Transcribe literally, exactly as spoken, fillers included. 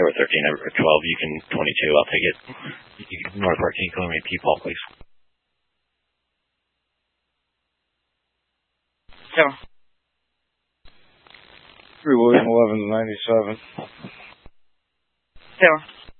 There were thirteen or twelve. You can twenty-two. I'll take it. You can, Northport, can you call me P-Paul, please? Zero. Three William eleven to ninety-seven. Zero.